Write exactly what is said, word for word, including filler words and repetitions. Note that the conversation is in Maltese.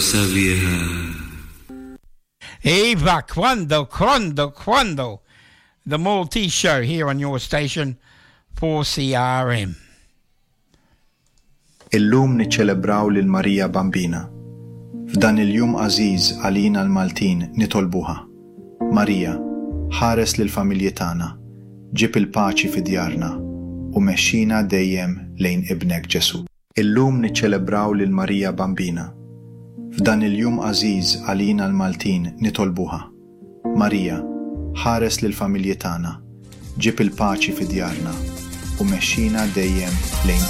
Eva, quando, quando, quando. The Maltese Show here on your station, four C R M. Illum niċċelebraw lil Marija Bambina. F'dan il-jum aziz għalina l-Maltin nitolbuha. Marija, ħares lil familji tagħna, ġib il-paċi fi djarna u mexxina dejjem lejn ibnek Ġesu. Illum niċċelebraw lil Marija Bambina. F'dan il-jum aziz għalina l-Maltin nitolbuha. Marija, ħares lil familji tagħna, ġib il-paċi fi djarna u mexxina dejjem lejn